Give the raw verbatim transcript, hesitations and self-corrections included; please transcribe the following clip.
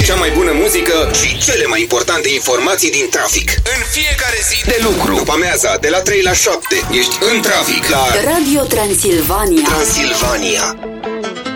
cea mai bună muzică și cele mai importante informații din trafic. În fiecare zi de lucru. După amiaza, de la trei la șapte, ești în trafic la Radio Transilvania. Transilvania.